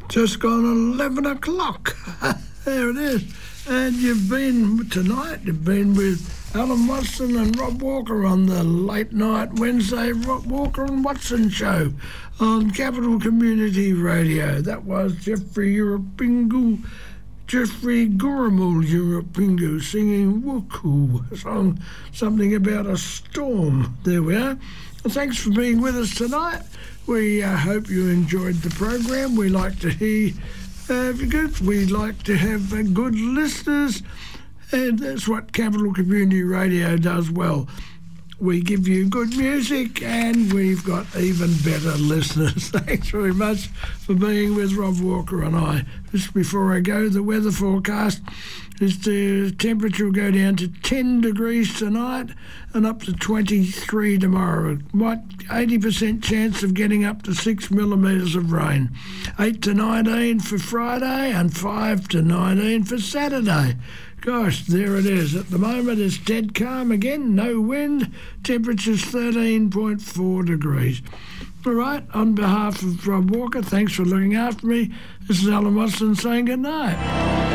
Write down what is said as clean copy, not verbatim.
Just gone 11 o'clock. There it is. And you've been with Alan Watson and Rob Walker on the late night Wednesday Rob Walker and Watson show on Capital Community Radio. That was Jeffrey Gurumul Europingu singing Wuku, a song, something about a storm. There we are. Well, thanks for being with us tonight. We hope you enjoyed the program. We like to hear we like to have good listeners, and that's what Capital Community Radio does well. We give you good music and we've got even better listeners. Thanks very much for being with Rob Walker and I. Just before I go, the weather forecast is the temperature will go down to 10 degrees tonight and up to 23 tomorrow. 80% chance of getting up to 6 millimetres of rain. 8 to 19 for Friday and 5 to 19 for Saturday. Gosh, there it is. At the moment it's dead calm again, no wind, temperature's 13.4 degrees. All right, on behalf of Rob Walker, thanks for looking after me. This is Alan Watson saying good night.